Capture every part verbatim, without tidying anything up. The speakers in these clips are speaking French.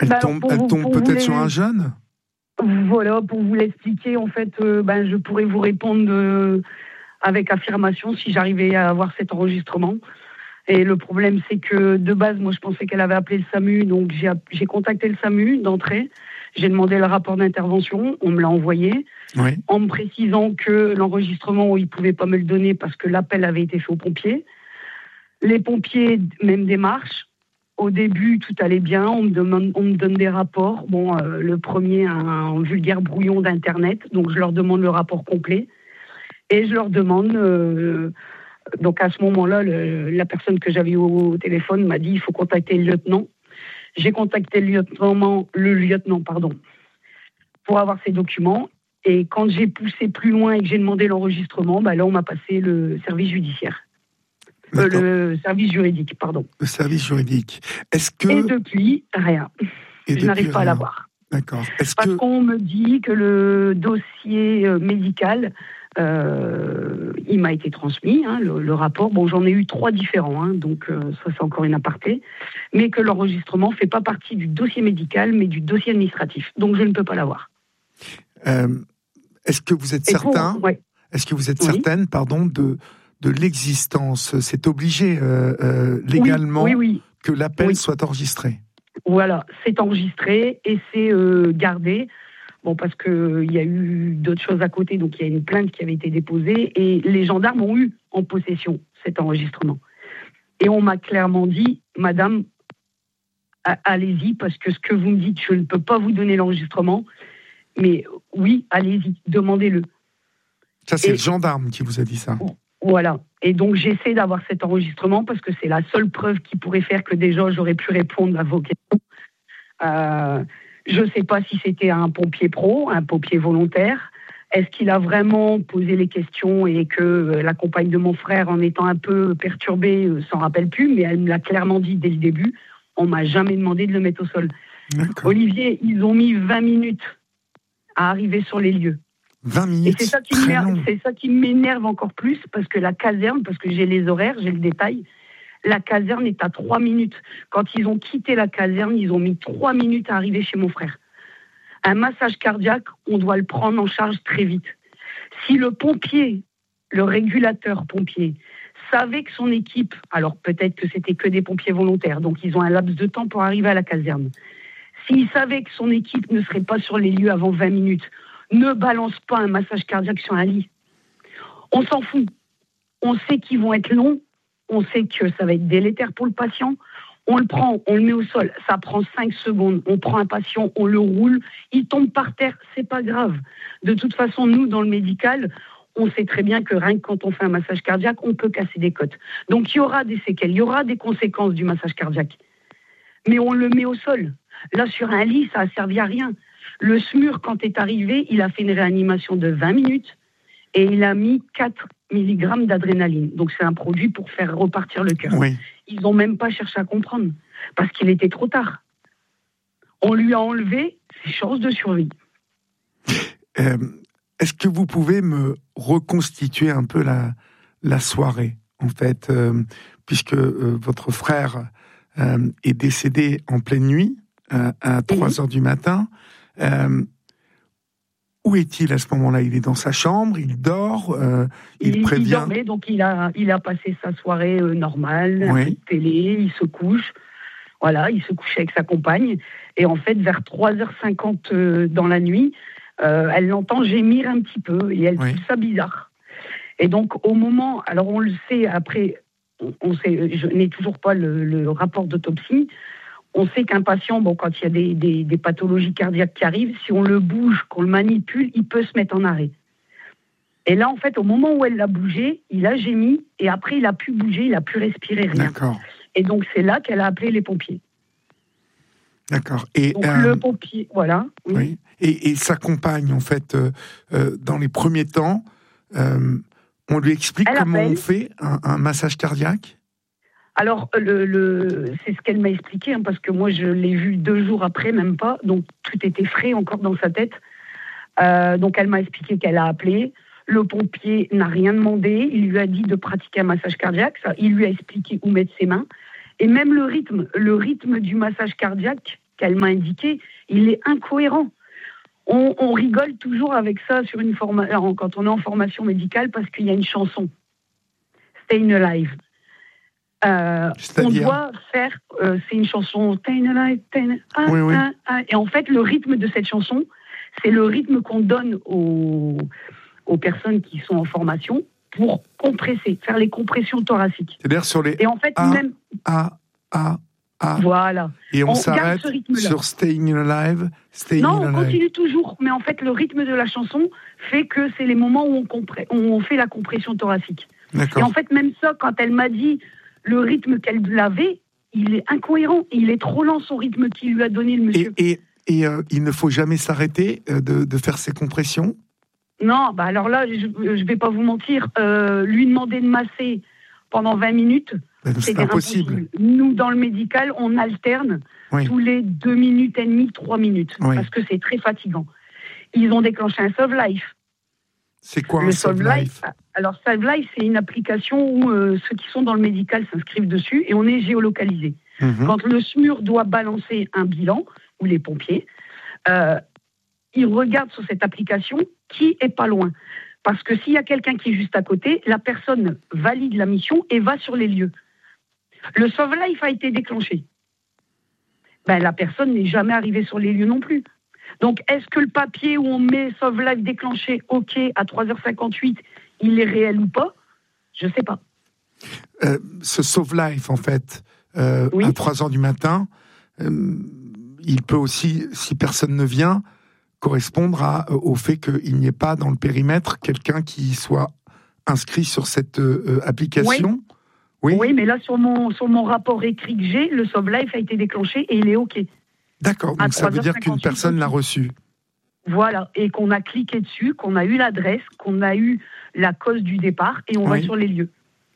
Elle bah, tombe, pour elle vous, tombe pour peut-être vous sur les... un jeune. Voilà, pour vous l'expliquer, en fait, euh, ben, je pourrais vous répondre euh, avec affirmation si j'arrivais à avoir cet enregistrement. Et le problème, c'est que de base, moi, je pensais qu'elle avait appelé le SAMU, donc j'ai, j'ai contacté le SAMU d'entrée. J'ai demandé le rapport d'intervention, on me l'a envoyé, Oui. en me précisant que l'enregistrement, ils ne pouvaient pas me le donner parce que l'appel avait été fait aux pompiers. Les pompiers, même démarche. Au début, tout allait bien, on me, demande, on me donne des rapports. Bon, euh, le premier, un, un vulgaire brouillon d'Internet, donc je leur demande le rapport complet. Et je leur demande... Euh, donc à ce moment-là, le, la personne que j'avais au, au téléphone m'a dit il faut contacter le lieutenant. J'ai contacté le lieutenant, le lieutenant pardon, pour avoir ces documents. Et quand j'ai poussé plus loin et que j'ai demandé l'enregistrement, bah là on m'a passé le service judiciaire, euh, le service juridique, pardon. Le service juridique. Est-ce que et depuis rien. et Je depuis n'arrive pas rien. à l'avoir. D'accord. Est-ce Parce que qu'on me dit que le dossier médical, euh, il m'a été transmis, hein, le, le rapport. Bon, j'en ai eu trois différents, hein, donc euh, ça c'est encore une aparté. Mais que l'enregistrement ne fait pas partie du dossier médical, mais du dossier administratif. Donc je ne peux pas l'avoir. euh, est-ce que vous êtes Et certain pour, ouais. Est-ce que vous êtes Oui. certaine, pardon, de de l'existence? C'est obligé euh, euh, légalement oui, oui, oui. que l'appel oui. soit enregistré. Voilà, c'est enregistré et c'est euh, gardé. Bon, parce qu'il euh, y a eu d'autres choses à côté, donc il y a une plainte qui avait été déposée et les gendarmes ont eu en possession cet enregistrement. Et on m'a clairement dit, madame, allez-y, parce que ce que vous me dites, je ne peux pas vous donner l'enregistrement, mais oui, allez-y, demandez-le. Ça, c'est et, le gendarme qui vous a dit ça. Voilà. Et donc, j'essaie d'avoir cet enregistrement parce que c'est la seule preuve qui pourrait faire que déjà, j'aurais pu répondre à vos questions. Euh, je ne sais pas si c'était un pompier pro, un pompier volontaire. Est-ce qu'il a vraiment posé les questions et que euh, la compagne de mon frère, en étant un peu perturbée, euh, s'en rappelle plus, mais elle me l'a clairement dit dès le début. On m'a jamais demandé de le mettre au sol. D'accord. Olivier, ils ont mis vingt minutes à arriver sur les lieux. vingt minutes, et c'est ça qui très m'énerve, long. c'est ça qui m'énerve encore plus, parce que la caserne, parce que j'ai les horaires, j'ai le détail, la caserne est à trois minutes. Quand ils ont quitté la caserne, ils ont mis trois minutes à arriver chez mon frère. Un massage cardiaque, on doit le prendre en charge très vite. Si le pompier, le régulateur pompier, savait que son équipe, alors peut-être que c'était que des pompiers volontaires, donc ils ont un laps de temps pour arriver à la caserne. S'il savait que son équipe ne serait pas sur les lieux avant vingt minutes, ne balance pas un massage cardiaque sur un lit. On s'en fout. On sait qu'ils vont être longs, on sait que ça va être délétère pour le patient. On le prend, on le met au sol, ça prend cinq secondes. On prend un patient, on le roule, il tombe par terre, c'est pas grave. De toute façon, nous, dans le médical, on sait très bien que rien que quand on fait un massage cardiaque, on peut casser des côtes. Donc il y aura des séquelles, il y aura des conséquences du massage cardiaque. Mais on le met au sol. Là, sur un lit, ça a servi à rien. Le S M U R, quand est arrivé, il a fait une réanimation de vingt minutes et il a mis quatre milligrammes d'adrénaline. Donc c'est un produit pour faire repartir le cœur. Oui. Ils n'ont même pas cherché à comprendre parce qu'il était trop tard. On lui a enlevé ses chances de survie. Euh, est-ce que vous pouvez me reconstituer un peu la, la soirée, en fait, euh, puisque euh, votre frère euh, est décédé en pleine nuit, euh, à trois heures du matin. Euh, où est-il à ce moment-là? Il est dans sa chambre, il dort, euh, il, il prévient. Il dormait, donc il a, il a passé sa soirée euh, normale, oui. un peu de télé, il se couche. Voilà, il se couchait avec sa compagne. Et en fait, vers trois heures cinquante euh, dans la nuit, euh, elle l'entend gémir un petit peu et elle oui. trouve ça bizarre. Et donc, au moment, alors on le sait après, on, on sait, je n'ai toujours pas le, le rapport d'autopsie. On sait qu'un patient, bon, quand il y a des, des, des pathologies cardiaques qui arrivent, si on le bouge, qu'on le manipule, il peut se mettre en arrêt. Et là, en fait, au moment où elle l'a bougé, il a gémi, et après, il a pu bouger, il a pu respirer, rien. D'accord. Et donc, c'est là qu'elle a appelé les pompiers. D'accord. Et donc, euh, le pompier, voilà. Oui. oui. Et, et sa compagne, en fait, euh, euh, dans les premiers temps, euh, on lui explique elle comment appelle. on fait un, un massage cardiaque? Alors, le, le, c'est ce qu'elle m'a expliqué, hein, parce que moi, je l'ai vu deux jours après, même pas, donc tout était frais encore dans sa tête. Euh, donc, elle m'a expliqué qu'elle a appelé. Le pompier n'a rien demandé. Il lui a dit de pratiquer un massage cardiaque. Ça, il lui a expliqué où mettre ses mains. Et même le rythme, le rythme du massage cardiaque, qu'elle m'a indiqué, il est incohérent. On, on rigole toujours avec ça sur une forma- quand on est en formation médicale parce qu'il y a une chanson, Stayin' Alive. Euh, on doit faire, euh, c'est une chanson, Stayin' Alive, Stayin' ah, oui, oui. Ah, ah, et en fait le rythme de cette chanson, c'est le rythme qu'on donne aux, aux personnes qui sont en formation pour compresser, faire les compressions thoraciques. C'est-à-dire sur les et en fait A, même A, A, A. Voilà. Et on, on s'arrête sur Stayin' Alive, Stayin' Non, Alive. on continue toujours, mais en fait le rythme de la chanson fait que c'est les moments où on, compré- où on fait la compression thoracique. D'accord. Et en fait même ça, quand elle m'a dit le rythme qu'elle avait, il est incohérent, il est trop lent son rythme qu'il lui a donné le monsieur. Et, et, et euh, il ne faut jamais s'arrêter euh, de, de faire ces compressions? Non, bah alors là, je ne vais pas vous mentir, euh, lui demander de masser pendant vingt minutes, ben, c'est impossible. impossible. Nous, dans le médical, on alterne oui. tous les deux minutes et demie, trois minutes, oui. parce que c'est très fatigant. Ils ont déclenché un Sov Life. C'est quoi le un Sov Life? Alors, Sov Life, c'est une application où euh, ceux qui sont dans le médical s'inscrivent dessus et on est géolocalisé. Mm-hmm. Quand le S M U R doit balancer un bilan, ou les pompiers, euh, ils regardent sur cette application qui est pas loin. Parce que s'il y a quelqu'un qui est juste à côté, la personne valide la mission et va sur les lieux. Le Sov Life a été déclenché. Ben, la personne n'est jamais arrivée sur les lieux non plus. Donc, est-ce que le papier où on met Sov Life déclenché, OK, à trois heures cinquante-huit, il est réel ou pas? Je ne sais pas. Euh, ce Sov Life, en fait, euh, oui. à trois heures du matin, euh, il peut aussi, si personne ne vient, correspondre à, euh, au fait qu'il n'y ait pas dans le périmètre quelqu'un qui soit inscrit sur cette euh, application. Oui. Oui. oui, mais là, sur mon, sur mon rapport écrit que j'ai, le Sov Life a été déclenché et il est OK. D'accord, donc ça veut dire qu'une personne l'a reçu. Voilà, et qu'on a cliqué dessus, qu'on a eu l'adresse, qu'on a eu la cause du départ, et on oui. va sur les lieux.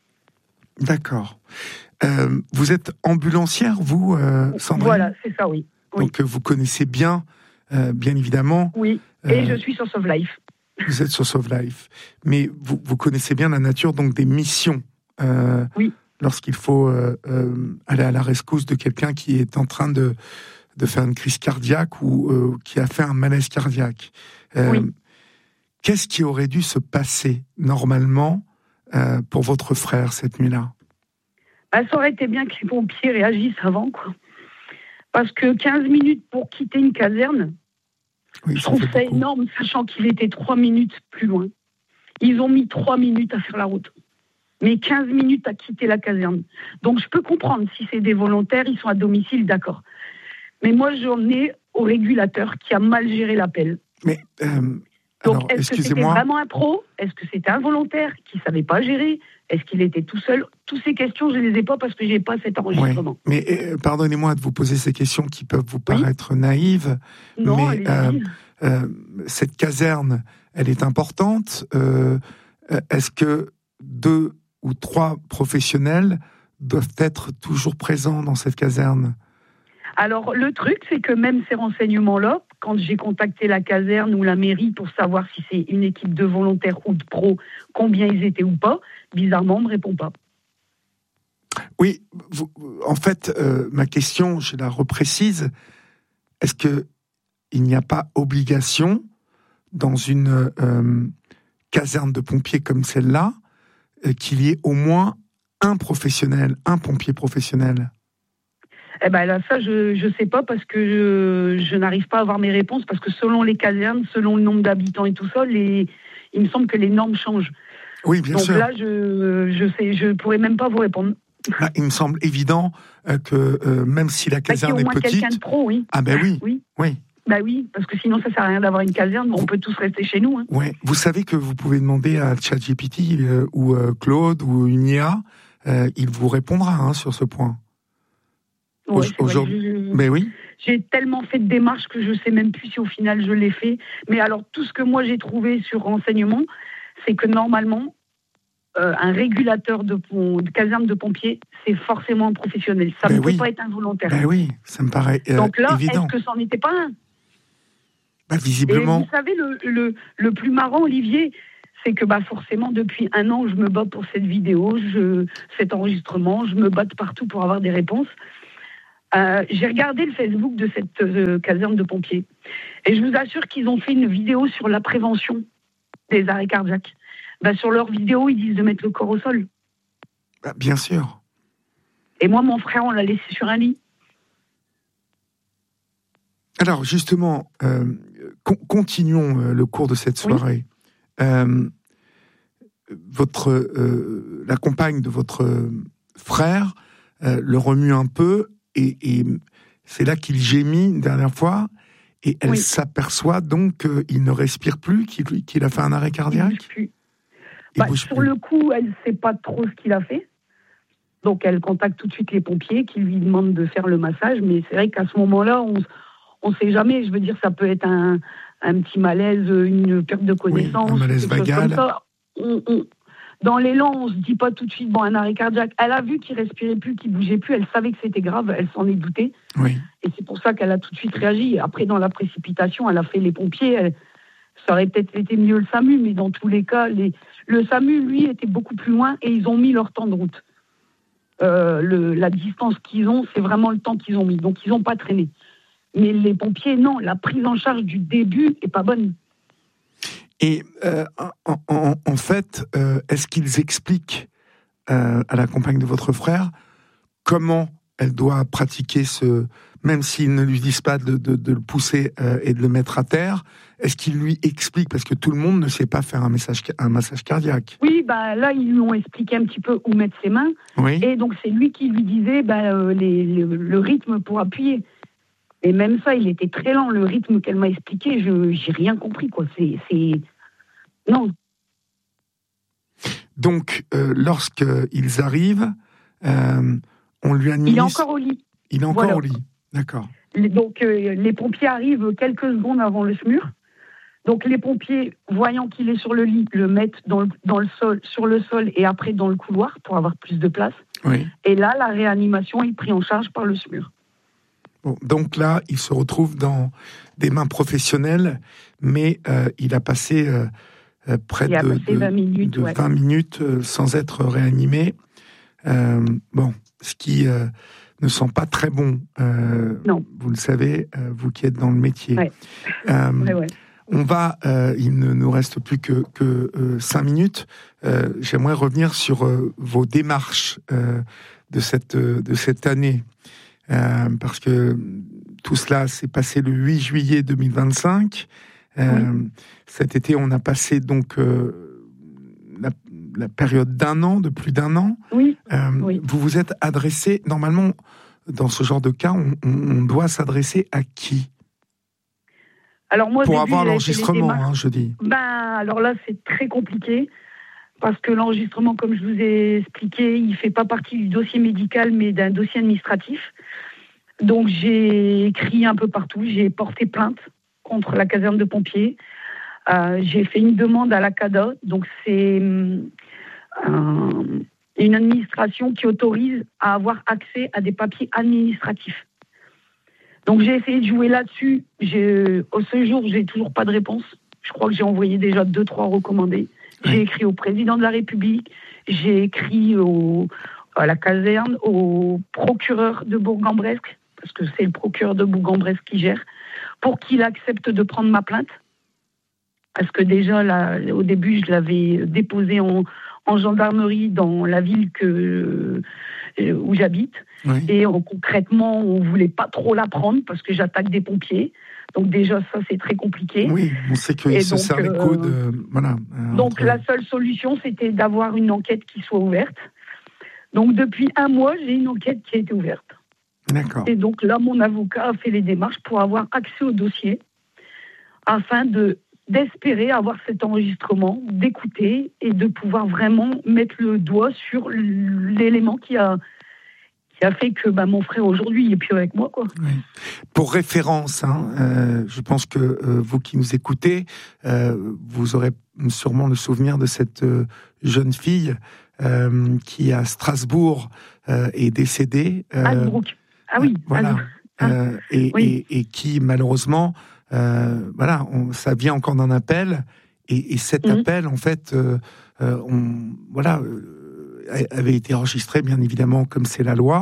D'accord. Euh, vous êtes ambulancière, vous, euh, Sandrine? Voilà, c'est ça, oui. oui. Donc vous connaissez bien, euh, bien évidemment... Oui, et euh, je suis sur Sov Life. Vous êtes sur Sov Life. Mais vous, vous connaissez bien la nature donc, des missions. Euh, oui. Lorsqu'il faut euh, euh, aller à la rescousse de quelqu'un qui est en train de... de faire une crise cardiaque ou euh, qui a fait un malaise cardiaque. Euh, oui. Qu'est-ce qui aurait dû se passer normalement euh, pour votre frère cette nuit-là? bah, Ça aurait été bien que les pompiers réagissent avant, quoi. Parce que quinze minutes pour quitter une caserne, oui, je trouve ça beaucoup. énorme, sachant qu'il était trois minutes plus loin. Ils ont mis trois minutes à faire la route. Mais quinze minutes à quitter la caserne. Donc je peux comprendre, si c'est des volontaires, ils sont à domicile, d'accord. Mais moi, j'en ai au régulateur qui a mal géré l'appel. Mais, euh, Donc, alors, est-ce que c'était vraiment un pro? Est-ce que c'était un volontaire qui ne savait pas gérer? Est-ce qu'il était tout seul? Toutes ces questions, je ne les ai pas parce que je n'ai pas cet enregistrement. Oui. Mais euh, pardonnez-moi de vous poser ces questions qui peuvent vous paraître oui. naïves. Non, mais euh, euh, cette caserne, elle est importante. Euh, est-ce que deux ou trois professionnels doivent être toujours présents dans cette caserne? Alors, le truc, c'est que même ces renseignements-là, quand j'ai contacté la caserne ou la mairie pour savoir si c'est une équipe de volontaires ou de pros, combien ils étaient ou pas, bizarrement, on ne me répond pas. Oui, vous, en fait, euh, ma question, je la reprécise. Est-ce qu'il n'y a pas obligation, dans une euh, caserne de pompiers comme celle-là, euh, qu'il y ait au moins un professionnel, un pompier professionnel ? Eh ben là, ça, je ne sais pas parce que je, je n'arrive pas à avoir mes réponses parce que selon les casernes, selon le nombre d'habitants et tout ça, les, il me semble que les normes changent. Oui, bien Donc sûr. Donc là, je je sais, je pourrais même pas vous répondre. Bah, il me semble évident euh, que euh, même si la caserne bah, est petite, quelqu'un de pro, oui. Ah ben oui, oui, oui. Bah oui, parce que sinon ça sert à rien d'avoir une caserne. On peut tous rester chez nous. Hein. Ouais. Vous savez que vous pouvez demander à ChatGPT euh, ou euh, Claude ou une I A, euh, il vous répondra hein, sur ce point. Ouais, Aujourd'hui, mais oui. J'ai tellement fait de démarches que je sais même plus si au final je l'ai fait. Mais alors tout ce que moi j'ai trouvé sur renseignement, c'est que normalement euh, un régulateur de, pom- de caserne de pompiers, c'est forcément un professionnel. Ça ben ne oui. peut pas être un volontaire. Ben oui, ça me paraît euh, Donc là, évident. Est-ce que c'en était pas un? Ben visiblement. Et vous savez le, le le plus marrant, Olivier, c'est que bah forcément depuis un an, je me bats pour cette vidéo, je, cet enregistrement, je me bats partout pour avoir des réponses. Euh, j'ai regardé le Facebook de cette euh, caserne de pompiers et je vous assure qu'ils ont fait une vidéo sur la prévention des arrêts cardiaques. Ben, sur leur vidéo, ils disent de mettre le corps au sol. Bah, bien sûr. Et moi, mon frère, on l'a laissé sur un lit. Alors, justement, euh, con- continuons euh, le cours de cette soirée. Oui. Euh, votre, euh, la compagne de votre frère euh, le remue un peu, et, et c'est là qu'il gémit une dernière fois, et elle oui. s'aperçoit donc qu'il ne respire plus, qu'il, qu'il a fait un arrêt cardiaque. Il bouge plus. Il bah, bouge sur plus. Le coup, elle ne sait pas trop ce qu'il a fait. Donc, elle contacte tout de suite les pompiers qui lui demandent de faire le massage. Mais c'est vrai qu'à ce moment-là, on ne sait jamais. Je veux dire, ça peut être un, un petit malaise, une perte de connaissance. Oui, un malaise vagal. Comme ça. On, on, dans l'élan, on ne se dit pas tout de suite, bon, un arrêt cardiaque. Elle a vu qu'il respirait plus, qu'il bougeait plus. Elle savait que c'était grave. Elle s'en est doutée. Oui. Et c'est pour ça qu'elle a tout de suite réagi. Après, dans la précipitation, elle a fait les pompiers. Elle, ça aurait peut-être été mieux le SAMU, mais dans tous les cas, les, le SAMU, lui, était beaucoup plus loin et ils ont mis leur temps de route. Euh, le, la distance qu'ils ont, c'est vraiment le temps qu'ils ont mis. Donc, ils n'ont pas traîné. Mais les pompiers, non, la prise en charge du début n'est pas bonne. Et euh, en, en, en fait, euh, est-ce qu'ils expliquent euh, à la compagne de votre frère comment elle doit pratiquer ce... Même s'ils ne lui disent pas de, de, de le pousser euh, et de le mettre à terre, est-ce qu'ils lui expliquent? Parce que tout le monde ne sait pas faire un, message, un massage cardiaque. Oui, bah, là, ils lui ont expliqué un petit peu où mettre ses mains. Oui. Et donc, c'est lui qui lui disait bah, euh, les, les, le rythme pour appuyer. Et même ça, il était très lent, le rythme qu'elle m'a expliqué. Je n'ai rien compris, quoi. C'est... c'est... Non. Donc, euh, lorsqu'ils arrivent, euh, on lui administre... Il est encore au lit. Il est encore voilà. au lit, d'accord. Donc, euh, les pompiers arrivent quelques secondes avant le SMUR. Donc, les pompiers, voyant qu'il est sur le lit, le mettent dans le, dans le sol, sur le sol et après dans le couloir pour avoir plus de place. Oui. Et là, la réanimation est prise en charge par le SMUR. Bon, donc là, il se retrouve dans des mains professionnelles, mais euh, il a passé... Euh, Euh, près il a de, passé vingt minutes, de ouais. vingt minutes euh, sans être réanimé. Euh, bon, ce qui euh, ne sent pas très bon. Euh, non. Vous le savez, euh, vous qui êtes dans le métier. Ouais. Euh, ouais, ouais. On va, euh, il ne nous reste plus que, que euh, cinq minutes. Euh, j'aimerais revenir sur euh, vos démarches euh, de cette euh, de cette année, euh, parce que tout cela s'est passé le huit juillet deux mille vingt-cinq. Euh, oui. Cet été, on a passé donc euh, la, la période d'un an, de plus d'un an. Oui. Euh, oui. Vous vous êtes adressé, normalement, dans ce genre de cas, on, on doit s'adresser à qui? Alors moi, pour début, avoir l'enregistrement, hein, je dis. Ben, alors là, c'est très compliqué. Parce que l'enregistrement, comme je vous ai expliqué, il ne fait pas partie du dossier médical, mais d'un dossier administratif. Donc, j'ai écrit un peu partout. J'ai porté plainte contre la caserne de pompiers. Euh, j'ai fait une demande à la CADA, donc c'est euh, une administration qui autorise à avoir accès à des papiers administratifs. Donc j'ai essayé de jouer là-dessus. J'ai, au ce jour, j'ai toujours pas de réponse. Je crois que j'ai envoyé déjà deux, trois recommandés. Oui. J'ai écrit au président de la République, j'ai écrit au, à la caserne, au procureur de Bourg-en-Bresse, parce que c'est le procureur de Bourg-en-Bresse qui gère, pour qu'il accepte de prendre ma plainte. Parce que déjà, là, au début, je l'avais déposée en, en gendarmerie dans la ville que, euh, où j'habite. Oui. Et on, concrètement, on ne voulait pas trop la prendre parce que j'attaque des pompiers. Donc déjà, ça, c'est très compliqué. Oui, on sait qu'ils se servent les coudes. Euh, voilà, euh, donc entre... la seule solution, c'était d'avoir une enquête qui soit ouverte. Donc depuis un mois, j'ai une enquête qui a été ouverte. D'accord. Et donc là, mon avocat a fait les démarches pour avoir accès au dossier afin de, d'espérer avoir cet enregistrement, d'écouter et de pouvoir vraiment mettre le doigt sur l'élément qui a, qui a fait que bah, mon frère aujourd'hui n'est plus avec moi, quoi. Oui. Pour référence, hein, euh, je pense que euh, vous qui nous écoutez, euh, vous aurez sûrement le souvenir de cette euh, jeune fille euh, qui à Strasbourg euh, est décédée. Euh, Anne Brooke. Ah oui, voilà, ah, euh, et, oui. et, et qui malheureusement, euh, voilà, on, ça vient encore d'un appel, et, et cet mmh. appel, en fait, euh, euh, on, voilà, euh, avait été enregistré, bien évidemment, comme c'est la loi,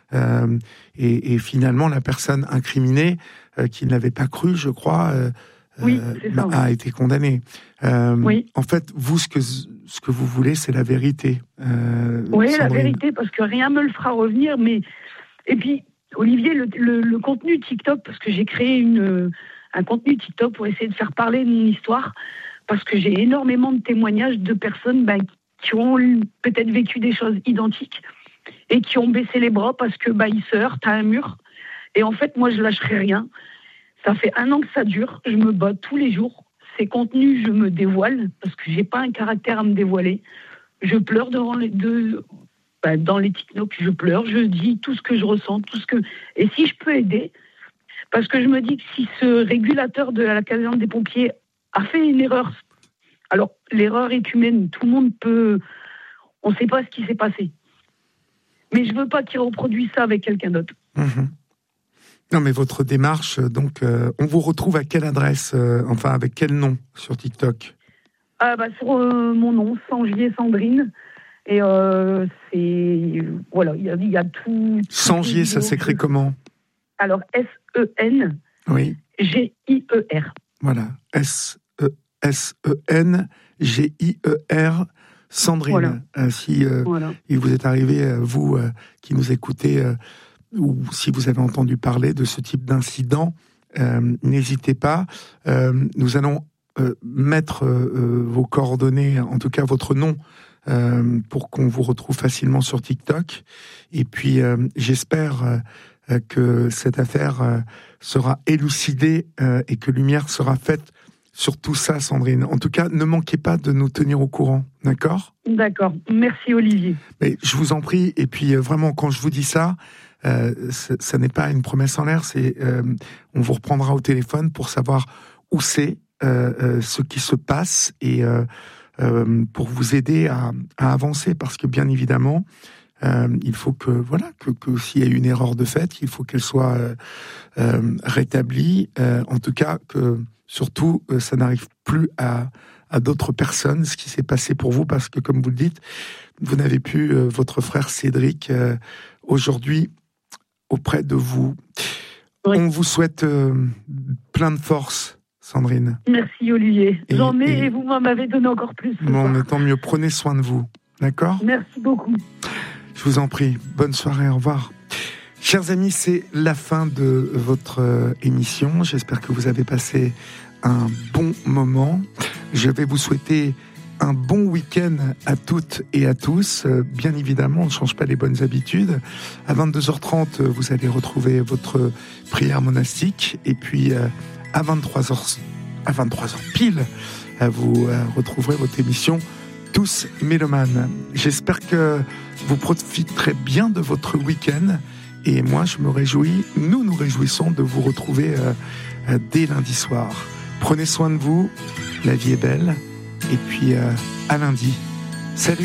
Euh, et, et finalement, la personne incriminée, euh, qui ne l'avait pas cru, je crois, euh, oui, c'est ça, a oui. été condamnée. Euh, oui. En fait, vous, ce que, ce que vous voulez, c'est la vérité. Euh, oui, Sandrine. La vérité, parce que rien me le fera revenir. Mais et puis, Olivier, le, le, le contenu TikTok, parce que j'ai créé une, un contenu TikTok pour essayer de faire parler de mon histoire, parce que j'ai énormément de témoignages de personnes ben, qui ont peut-être vécu des choses identiques et qui ont baissé les bras parce que ben, ils se heurtent à un mur. Et en fait, moi, je lâcherai rien. Ça fait un an que ça dure. Je me bats tous les jours. Ces contenus, je me dévoile parce que j'ai pas un caractère à me dévoiler. Je pleure devant les deux, ben, dans les TikTok, je pleure. Je dis tout ce que je ressens, tout ce que. Et si je peux aider, parce que je me dis que si ce régulateur de la caserne des pompiers a fait une erreur, alors l'erreur est humaine. Tout le monde peut. On ne sait pas ce qui s'est passé. Mais je veux pas qu'il reproduise ça avec quelqu'un d'autre. Mmh. Non, mais votre démarche, donc, euh, on vous retrouve à quelle adresse, euh, enfin, avec quel nom sur TikTok? Ah bah sur euh, mon nom, Sangier Sandrine. Et euh, c'est... Voilà, il y a, y a tout... Sangier, ça s'écrit comment? Alors, S E N Oui. G I E R. Voilà, S E N G I E R, Sandrine. Voilà. Euh, si euh, Voilà. il vous est arrivé, euh, vous euh, qui nous écoutez, euh, ou si vous avez entendu parler de ce type d'incident, euh, n'hésitez pas. Euh, nous allons euh, mettre euh, vos coordonnées, en tout cas votre nom, euh, pour qu'on vous retrouve facilement sur TikTok. Et puis, euh, j'espère euh, que cette affaire euh, sera élucidée euh, et que lumière sera faite sur tout ça, Sandrine. En tout cas, ne manquez pas de nous tenir au courant, d'accord? D'accord. Merci, Olivier. Mais je vous en prie. Et puis, euh, vraiment, quand je vous dis ça, euh, ça n'est pas une promesse en l'air. C'est, euh, on vous reprendra au téléphone pour savoir où c'est, euh, euh, ce qui se passe, et euh, euh, pour vous aider à, à avancer. Parce que, bien évidemment, euh, il faut que, voilà, que, que s'il y a une erreur de fait, il faut qu'elle soit euh, euh, rétablie. Euh, en tout cas, que surtout, euh, ça n'arrive plus à, à d'autres personnes, ce qui s'est passé pour vous, parce que, comme vous le dites, vous n'avez plus euh, votre frère Cédric euh, aujourd'hui auprès de vous. Oui. On vous souhaite euh, plein de force, Sandrine. Merci, Olivier. Et, J'en ai et, et vous m'en avez donné encore plus. Bon, mais tant mieux, prenez soin de vous, d'accord? Merci beaucoup. Je vous en prie, bonne soirée, au revoir. Chers amis, c'est la fin de votre euh, émission. J'espère que vous avez passé un bon moment. Je vais vous souhaiter un bon week-end à toutes et à tous. Euh, bien évidemment, on ne change pas les bonnes habitudes. À vingt-deux heures trente, vous allez retrouver votre prière monastique. Et puis, euh, à vingt-trois heures, à vingt-trois heures pile, euh, vous euh, retrouverez votre émission Tous Mélomanes. J'espère que vous profiterez bien de votre week-end. Et moi, je me réjouis, nous nous réjouissons de vous retrouver euh, euh, dès lundi soir. Prenez soin de vous, la vie est belle. Et puis, euh, à lundi. Salut!